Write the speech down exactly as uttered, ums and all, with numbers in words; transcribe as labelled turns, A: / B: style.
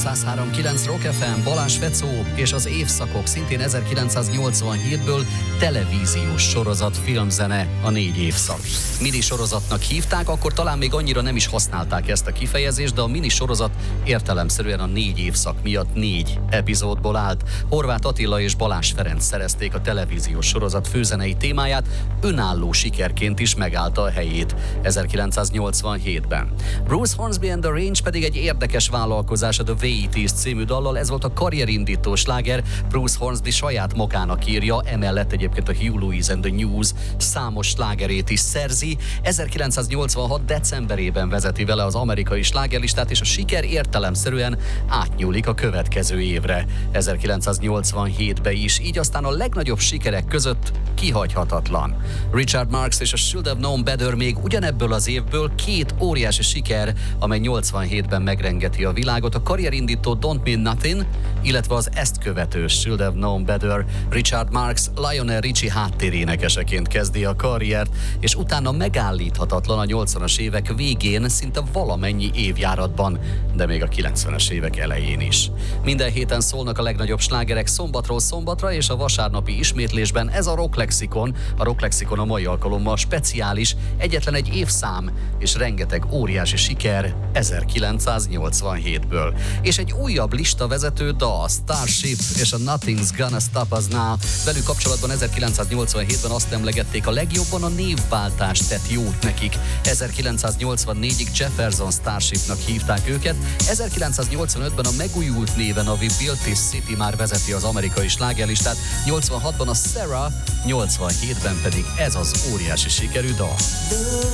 A: száz három kilenc Rock ef em, Balázs Fecó és az Évszakok, szintén ezerkilencszáznyolcvanhétből televíziós sorozat, filmzene, a négy évszak. Mini sorozatnak hívták, akkor talán még annyira nem is használták ezt a kifejezést, de a mini sorozat értelemszerűen a négy évszak miatt négy epizódból állt. Horváth Attila és Balázs Ferenc szerezték a televíziós sorozat főzenei témáját, önálló sikerként is megállta a helyét ezerkilencszáznyolcvanhétben. Bruce Hornsby and the Range pedig egy érdekes vállalkozás, a The Way It Is című dallal, ez volt a karrierindító sláger. Bruce Hornsby saját magának írja, emellett egyébként a Hugh Lewis and the News számos slágerét is szerzi. ezerkilencszáznyolcvanhat decemberében vezeti vele az amerikai slágerlistát, és a siker értelemszerűen átnyúlik a következő évre, ezerkilencszáznyolcvanhétbe is, így aztán a legnagyobb sikerek között kihagyhatatlan. Richard Marx és a Should Have Known Better még ugyanebből az évből, két óriási siker, amely nyolcvanhétben megrengeti a világot, a karrierindító Don't Mean Nothing, illetve az ezt követő Should Have Known Better. Richard Marx Lionel Richie háttérénekeseként kezdi a karriert, és utána megállíthatatlan a nyolcvanas évek végén, szinte valamennyi évjáratban, de még a kilencvenes évek elején is. Minden héten szólnak a legnagyobb slágerek szombatról szombatra, és a vasárnapi ismétlésben ez a Rock Lexikon. A Rock Lexikon a mai alkalommal speciális, egyetlen egy évszám és rengeteg óriási siker ezerkilencszáznyolcvanhétből. És egy újabb listavezető dal, Starship és a Nothing's Gonna Stop Us Now. Velük kapcsolatban ezerkilencszáznyolcvanhétben azt emlegették, a legjobban a névváltást tett jót nekik. ezerkilencszáznyolcvannégyig Jefferson Starshipnak hívták őket, ezerkilencszáznyolcvanötben a megújult néven, a We Built This City már vezeti az amerikai slágerlistát, nyolcvanhatban a Sarah, nyolcvanhétben pedig ez az óriási sikerű dal.